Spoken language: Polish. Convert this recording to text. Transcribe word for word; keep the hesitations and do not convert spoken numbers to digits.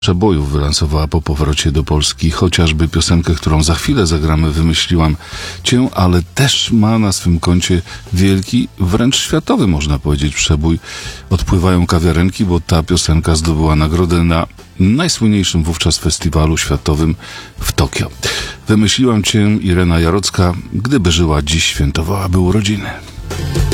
przebojów wylansowała po powrocie do Polski, chociażby piosenkę, którą za chwilę zagramy, Wymyśliłam Cię, ale też ma na swym koncie wielki, wręcz światowy, można powiedzieć, przebój. Odpływają kawiarenki, bo ta piosenka zdobyła nagrodę na najsłynniejszym wówczas festiwalu światowym w Tokio. Wymyśliłam Cię, Irena Jarocka, gdyby żyła dziś, świętowałaby urodziny.